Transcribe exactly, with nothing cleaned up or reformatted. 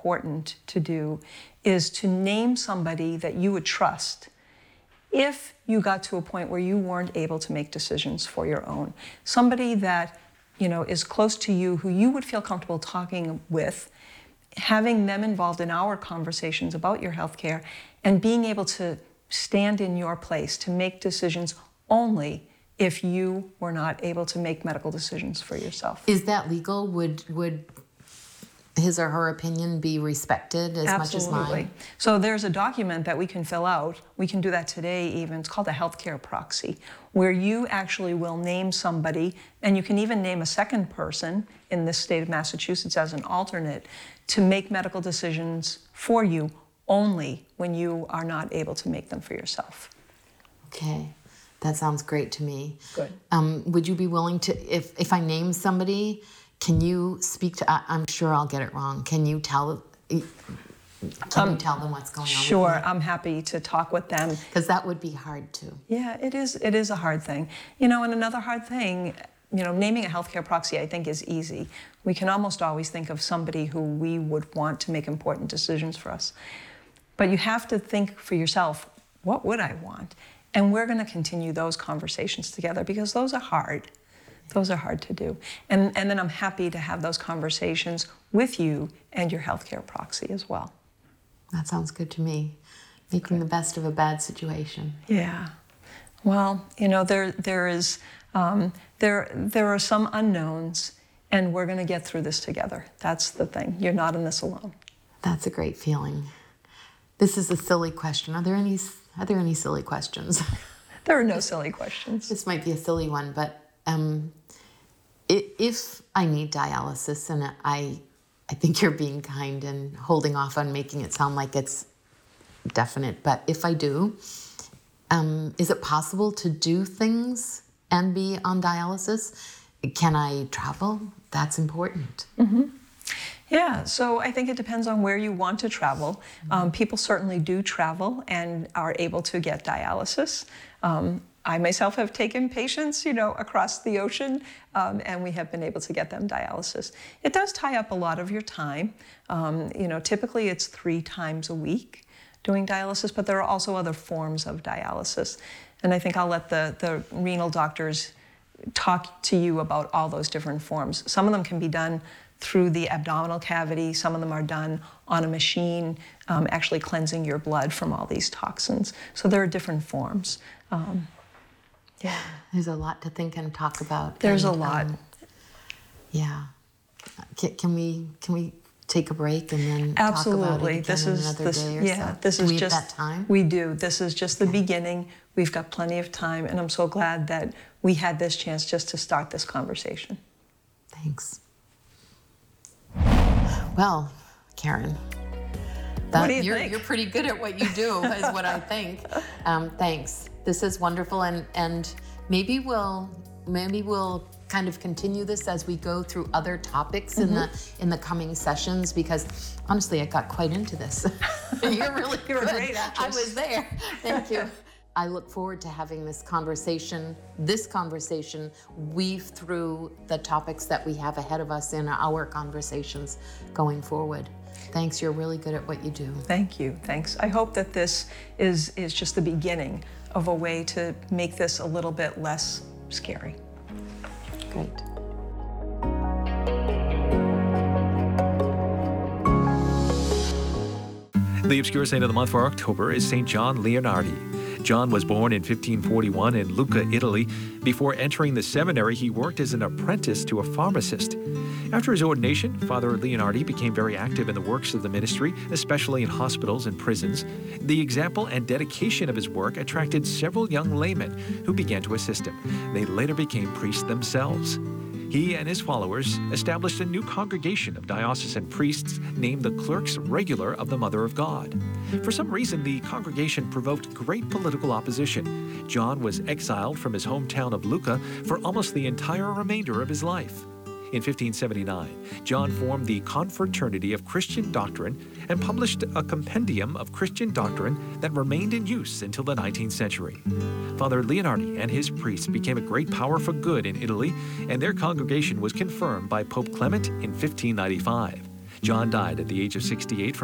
important to do is to name somebody that you would trust if you got to a point where you weren't able to make decisions for your own. Somebody that, you know, is close to you, who you would feel comfortable talking with, having them involved in our conversations about your health care, and being able to stand in your place to make decisions only if you were not able to make medical decisions for yourself. Is that legal? Would would his or her opinion be respected as Absolutely. much as mine? So there's a document that we can fill out. We can do that today even. It's called a healthcare proxy, where you actually will name somebody, and you can even name a second person in this state of Massachusetts as an alternate to make medical decisions for you only when you are not able to make them for yourself. Okay. That sounds great to me. Good. Um, would you be willing to, if, if I name somebody, can you speak to, I, I'm sure I'll get it wrong. Can you tell, can um, you tell them what's going on? Sure, I'm happy to talk with them. Because that would be hard too. Yeah, it is, it is a hard thing. You know, and another hard thing, you know, naming a healthcare proxy, I think, is easy. We can almost always think of somebody who we would want to make important decisions for us. But you have to think for yourself, what would I want? And we're going to continue those conversations together because those are hard. Those are hard to do. And, and then I'm happy to have those conversations with you and your healthcare proxy as well. That sounds good to me. Making the best of a bad situation. Yeah. Well, you know, there there is um, there there are some unknowns, and we're going to get through this together. That's the thing. You're not in this alone. That's a great feeling. This is a silly question. Are there any Are there any silly questions? There are no silly questions. This might be a silly one, but um, if I need dialysis, and I, I think you're being kind and holding off on making it sound like it's definite, but if I do, um, is it possible to do things and be on dialysis? Can I travel? That's important. Mm-hmm. Yeah, so I think it depends on where you want to travel. Um, people certainly do travel and are able to get dialysis. Um, I myself have taken patients, you know, across the ocean, um, and we have been able to get them dialysis. It does tie up a lot of your time. Um, you know, typically it's three times a week doing dialysis, but there are also other forms of dialysis. And I think I'll let the, the renal doctors talk to you about all those different forms. Some of them can be done through the abdominal cavity. Some of them are done on a machine, um, actually cleansing your blood from all these toxins. So there are different forms. Um, yeah. There's a lot to think and talk about. There's and, a lot. Um, yeah. Can, can we can we take a break and then Absolutely. talk about it again this in is another this, day or yeah, so? This do is we just have that time? We do. This is just the okay. beginning. We've got plenty of time, and I'm so glad that we had this chance just to start this conversation. Thanks. Well, Karen, that, what do you you're, think? You're pretty good at what you do, is what I think. Um, thanks. This is wonderful, and and maybe we'll maybe we'll kind of continue this as we go through other topics mm-hmm. in the in the coming sessions. Because honestly, I got quite into this. You're really You're good. a great actress. I was there. Thank you. I look forward to having this conversation, this conversation, weave through the topics that we have ahead of us in our conversations going forward. Thanks, you're really good at what you do. Thank you, thanks. I hope that this is, is just the beginning of a way to make this a little bit less scary. Great. The obscure saint of the month for October is Saint John Leonardi. John was born in fifteen forty-one in Lucca, Italy. Before entering the seminary, he worked as an apprentice to a pharmacist. After his ordination, Father Leonardi became very active in the works of the ministry, especially in hospitals and prisons. The example and dedication of his work attracted several young laymen who began to assist him. They later became priests themselves. He and his followers established a new congregation of diocesan priests named the Clerks Regular of the Mother of God. For some reason, the congregation provoked great political opposition. John was exiled from his hometown of Lucca for almost the entire remainder of his life. In fifteen seventy-nine, John formed the Confraternity of Christian Doctrine and published a compendium of Christian doctrine that remained in use until the nineteenth century. Father Leonardi and his priests became a great power for good in Italy, and their congregation was confirmed by Pope Clement in fifteen ninety-five. John died at the age of sixty-eight from